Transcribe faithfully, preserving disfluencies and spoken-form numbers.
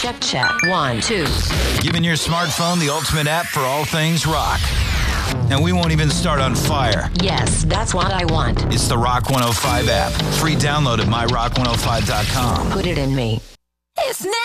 Check, check. One, two. Giving your smartphone the ultimate app for all things rock. And we won't even start on fire. Yes, that's what I want. It's the Rock one oh five app. Free download at my rock one oh five dot com. Put it in me. It's now.